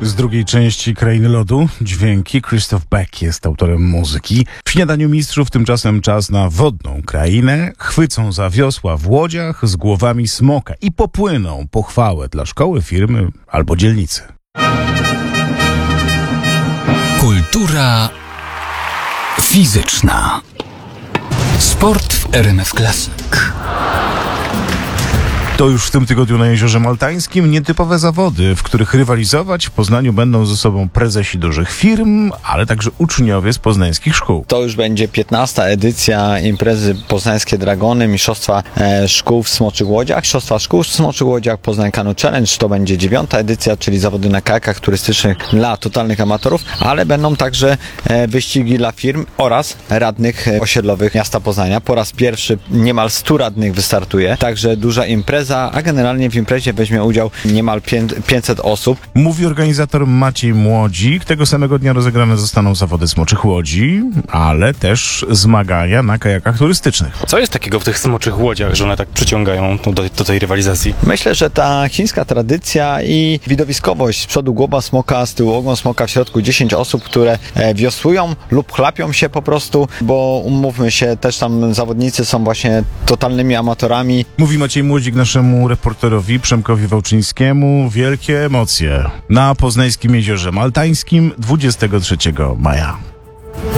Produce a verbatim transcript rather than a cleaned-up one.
z drugiej części Krainy Lodu. Dźwięki. Christoph Beck jest autorem muzyki. W Śniadaniu Mistrzów tymczasem czas na wodną krainę. Chwycą za wiosła w łodziach z głowami smoka i popłyną po chwałę dla szkoły, firmy albo dzielnicy. Kultura fizyczna. Sport w R M F Classic. To już w tym tygodniu na Jeziorze Maltańskim nietypowe zawody, w których rywalizować w Poznaniu będą ze sobą prezesi dużych firm, ale także uczniowie z poznańskich szkół. To już będzie piętnasta edycja imprezy Poznańskie Dragony, Mistrzostwa e, Szkół w Smoczych Łodziach, Mistrzostwa Szkół w Smoczych Łodziach, Poznań Canoe Challenge. To będzie dziewiąta edycja, czyli zawody na kajakach turystycznych dla totalnych amatorów, ale będą także e, wyścigi dla firm oraz radnych e, osiedlowych miasta Poznania. Po raz pierwszy niemal stu radnych wystartuje, także duża impreza, a generalnie w imprezie weźmie udział niemal pięćset osób. Mówi organizator Maciej Młodzik. Tego samego dnia rozegrane zostaną zawody Smoczych Łodzi, ale też zmagania na kajakach turystycznych. Co jest takiego w tych Smoczych Łodziach, że one tak przyciągają do, do tej rywalizacji? Myślę, że ta chińska tradycja i widowiskowość. Z przodu głowa smoka, z tyłu ogon smoka, w środku dziesięć osób, które wiosłują lub chlapią się po prostu, bo umówmy się, też tam zawodnicy są właśnie totalnymi amatorami. Mówi Maciej Młodzik naszemu reporterowi Przemkowi Wałczyńskiemu. Wielkie emocje na poznańskim Jeziorze Maltańskim dwudziestego trzeciego maja.